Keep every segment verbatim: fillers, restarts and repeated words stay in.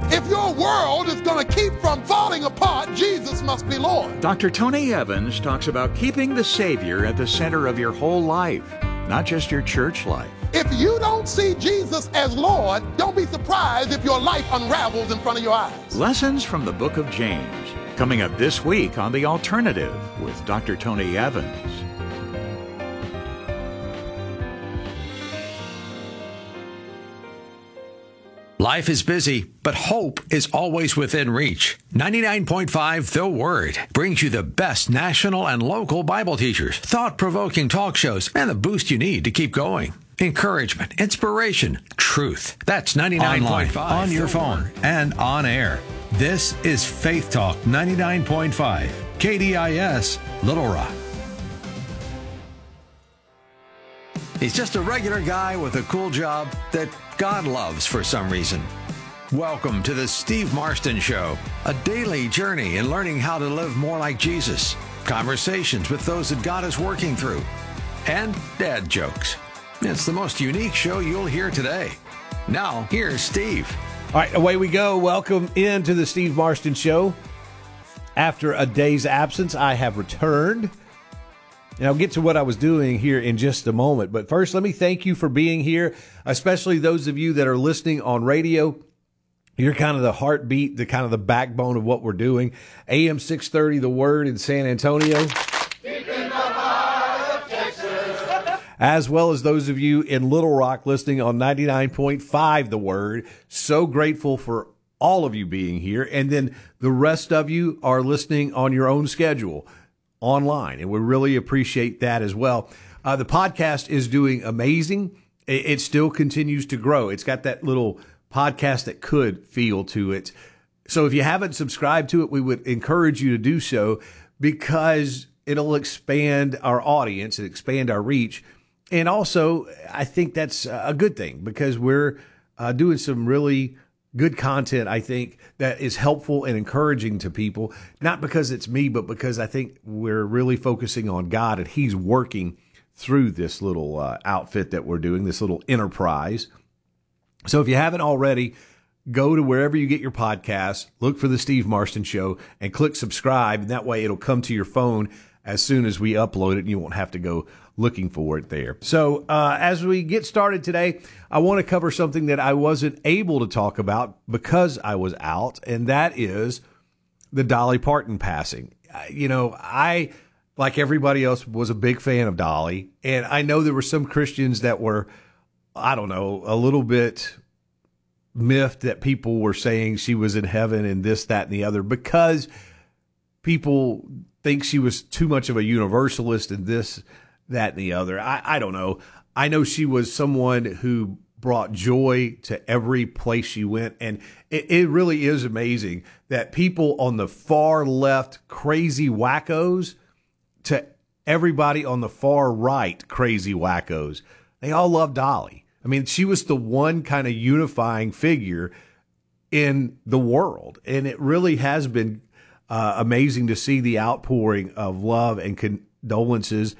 If your world is going to keep from falling apart, Jesus must be Lord. Doctor Tony Evans talks about keeping the Savior at the center of your whole life, not just your church life. If you don't see Jesus as Lord, don't be surprised if your life unravels in front of your eyes. Lessons from the book of James, coming up this week on The Alternative with Doctor Tony Evans. Life is busy, but hope is always within reach. ninety-nine point five The Word brings you the best national and local Bible teachers, thought-provoking talk shows, and the boost you need to keep going. Encouragement, inspiration, truth. That's ninety-nine point five. On your phone and on air. This is Faith Talk ninety-nine point five. K D I S, Little Rock. He's just a regular guy with a cool job that God loves for some reason. Welcome to the Steve Marston Show, a daily journey in learning how to live more like Jesus, conversations with those that God is working through, and dad jokes. It's the most unique show you'll hear today. Now, here's Steve. All right, away we go. Welcome into the Steve Marston Show. After a day's absence, I have returned. And I'll get to what I was doing here in just a moment. But first, let me thank you for being here, especially those of you that are listening on radio. You're kind of the heartbeat, the kind of the backbone of what we're doing. A M six thirty, The Word in San Antonio. As well as those of you in Little Rock listening on ninety-nine point five The Word. So grateful for all of you being here. And then the rest of you are listening on your own schedule online, and we really appreciate that as well. Uh, the podcast is doing amazing. It, it still continues to grow. It's got that little podcast that could feel to it. So if you haven't subscribed to it, we would encourage you to do so, because it'll expand our audience and expand our reach. And also, I think that's a good thing, because we're uh, doing some really good content, I think, that is helpful and encouraging to people, not because it's me, but because I think we're really focusing on God, and He's working through this little uh, outfit that we're doing, this little enterprise. So if you haven't already, go to wherever you get your podcasts, look for the Steve Marston Show, and click subscribe, and that way it'll come to your phone as soon as we upload it, and you won't have to go looking for it there. So uh, as we get started today, I want to cover something that I wasn't able to talk about because I was out, and that is the Dolly Parton passing. You know, I, like everybody else, was a big fan of Dolly, and I know there were some Christians that were, I don't know, a little bit miffed that people were saying she was in heaven and this, that, and the other, because people think she was too much of a universalist and this, that, and the other. I, I don't know. I know she was someone who brought joy to every place she went. And it, it really is amazing that people on the far left, crazy wackos, to everybody on the far right, crazy wackos, they all love Dolly. I mean, she was the one kind of unifying figure in the world. And it really has been uh, amazing to see the outpouring of love and condolences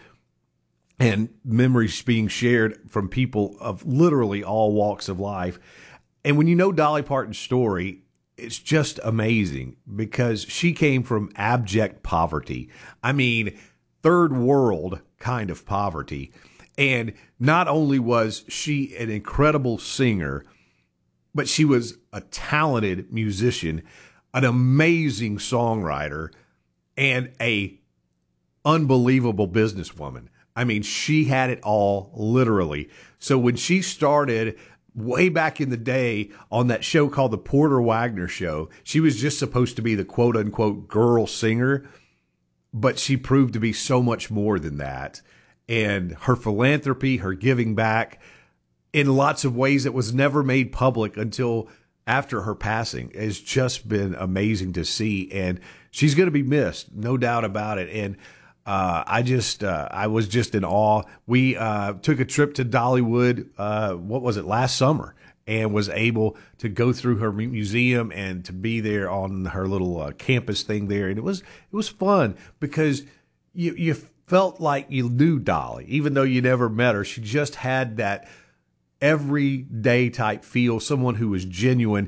and memories being shared from people of literally all walks of life. And when you know Dolly Parton's story, it's just amazing, because she came from abject poverty. I mean, third world kind of poverty. And not only was she an incredible singer, but she was a talented musician, an amazing songwriter, and a unbelievable businesswoman. I mean, she had it all, literally. So when she started way back in the day on that show called The Porter Wagner Show, she was just supposed to be the quote-unquote girl singer, but she proved to be so much more than that. And her philanthropy, her giving back in lots of ways that was never made public until after her passing has just been amazing to see. And she's going to be missed, no doubt about it. And Uh, I just, uh, I was just in awe. We uh, took a trip to Dollywood, uh, what was it, last summer, and was able to go through her museum and to be there on her little uh, campus thing there. And it was, it was fun, because you, you felt like you knew Dolly, even though you never met her. She just had that everyday type feel, someone who was genuine